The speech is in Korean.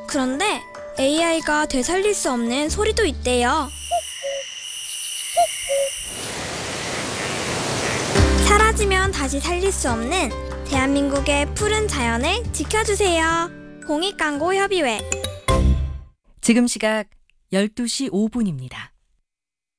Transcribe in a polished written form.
그런데 AI가 되살릴 수 없는 소리도 있대요. 사라지면 다시 살릴 수 없는 대한민국의 푸른 자연을 지켜주세요. 공익광고협의회. 지금 시각 12시 5분입니다.